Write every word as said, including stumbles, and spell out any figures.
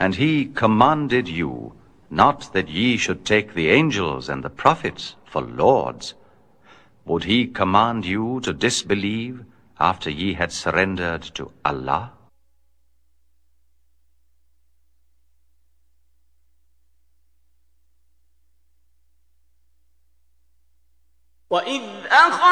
And he commanded you, not that ye should take the angels and the prophets for lords. Would he command you to disbelieve after ye had surrendered to Allah? وَإِذْ أَخَذَ